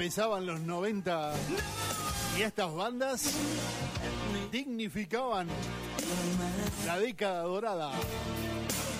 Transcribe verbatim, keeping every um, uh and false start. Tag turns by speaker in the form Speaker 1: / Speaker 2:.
Speaker 1: empezaban los noventa y estas bandas dignificaban la década dorada.